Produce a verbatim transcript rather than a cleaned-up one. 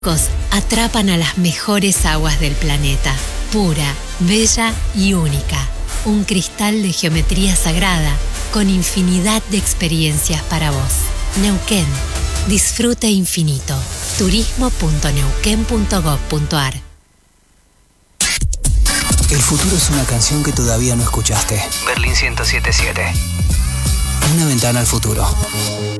atrapan a las mejores aguas del planeta. Pura, bella y única. Un cristal de geometría sagrada con infinidad de experiencias para vos. Neuquén. Disfrute infinito. turismo punto neuquén punto gob punto ar. El futuro es una canción que todavía no escuchaste. Berlín ciento siete punto siete. Una ventana al futuro.